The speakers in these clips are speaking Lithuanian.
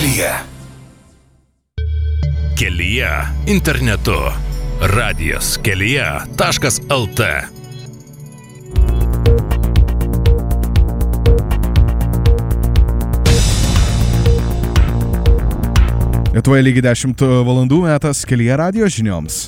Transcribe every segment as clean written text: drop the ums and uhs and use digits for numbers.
Kelyje. Kelyje internetu. Radijas kelyje.lt. Lietuvoje lygiai 10 valandų metas Kelyje radijo žinioms.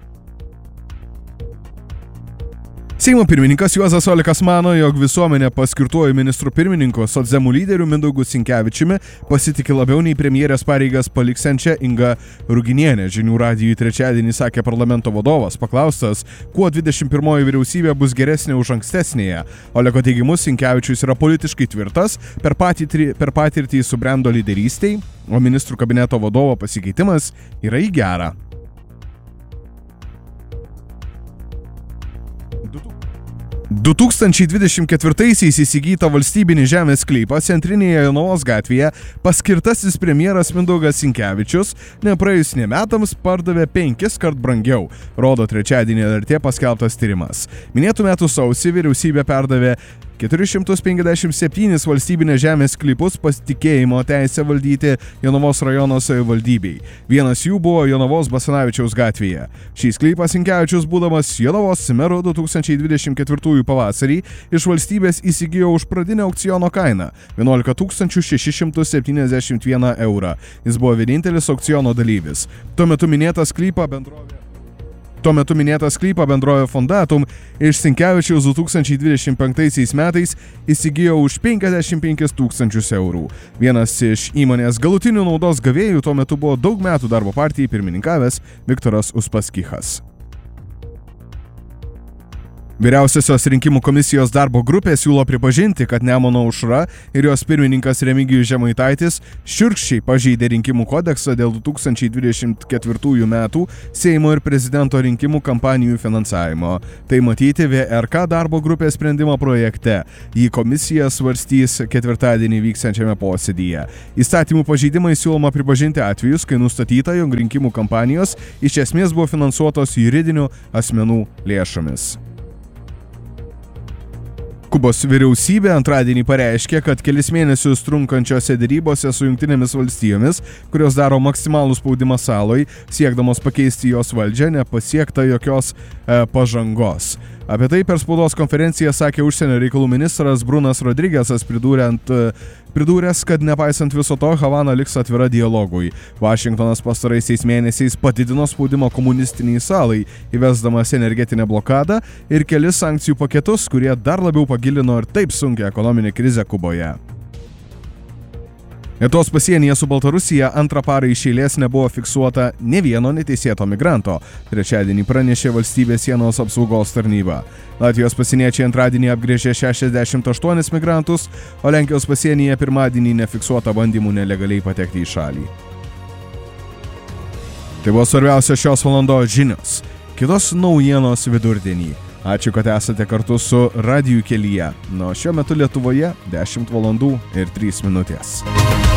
Seimo pirmininkas Juozas Olekas mano, jog visuomenė paskirtuoju ministru pirmininku socdemų lyderiu Mindaugu Sinkevičiumi pasitikė labiau nei premjerės pareigas paliksiančią Ingą Ruginienę. Žinių radijui trečiadienį sakė parlamento vadovas, paklaustas, kuo 21 vyriausybė bus geresnė už ankstesnėje. Oleko teigimu, Sinkevičius yra politiškai tvirtas, per patirtį subrendo lyderystei, o ministrų kabineto vadovo pasikeitimas yra į gerą. 2024-aisiais įsigyta valstybinį žemės sklypą centrinėje Jonavos gatvėje paskirtasis premjeras Mindaugas Sinkevičius nepraėjus nė metams pardavė 5 kart brangiau, rodo trečiadienį LRT paskelbtas tyrimas. Minėtų metų sausį vyriausybė perdavė 457 valstybinės žemės sklypus pasitikėjimo teisę valdyti Jonavos rajono savivaldybei. Vienas jų buvo Jonavos Basanavičiaus gatvėje. Šį sklypą Sinkevičius, būdamas Jonavos meru 2024 pavasarį, iš valstybės įsigijo už pradinę aukciono kainą 11 671 eurą. Jis buvo vienintelis aukciono dalyvis. Tuo metu minėtą sklypą bendrovė Fondatum iš Sinkevičiaus 2025 metais įsigijo už 55 000 eurų. Vienas iš įmonės galutinių naudos gavėjų tuo metu buvo daug metų darbo partijai pirmininkavęs Viktoras Uspaskichas. Vyriausiosios rinkimų komisijos darbo grupė siūlo pripažinti, kad Nemuno aušra ir jos pirmininkas Remigijus Žemaitaitis šiurkščiai pažeidė rinkimų kodeksą dėl 2024 metų Seimo ir prezidento rinkimų kampanijų finansavimo. Tai matyti VRK darbo grupės sprendimo projekte. Jį komisija svarstys ketvirtadienį vyksiančiame posėdyje. Įstatymų pažeidimai siūloma pripažinti atvejus, kai nustatyta, jog rinkimų kampanijos iš esmės buvo finansuotos juridinių asmenų lėšomis. Kubos vyriausybė antradienį pareiškė, kad kelis mėnesius trunkančiose derybose su Jungtinėmis valstijomis, kurios daro maksimalų spaudimą salai, siekdamos pakeisti jos valdžią, nepasiekta jokios pažangos. Apie tai per spaudos konferenciją sakė užsienio reikalų ministras Brunas Rodrigesas, pridūręs, kad nepaisant viso to, Havana liks atvira dialogui. Vašingtonas pastaraisiais mėnesiais padidino spaudimą komunistiniai salai, įvesdamas energetinę blokadą ir kelis sankcijų paketus, kurie dar labiau pagilino ir taip sunkią ekonominę krizę Kuboje. Lietuvos pasienyje su Baltarusija antrą parą iš eilės nebuvo fiksuota nė vieno neteisėto migranto. Trečiadienį pranešė valstybės sienos apsaugos tarnyba. Latvijos pasieniečiai antradienį apgręžė 68 migrantus, o Lenkijos pasienyje pirmadienį nefiksuota bandymų nelegaliai patekti į šalį. Tai buvo svarbiausios šios valandos žinios. Kitos naujienos vidurdienį. Ačiū, kad esate kartu su Radiju Kelyje. Nuo šiuo metu Lietuvoje 10 valandų ir 3 minutės.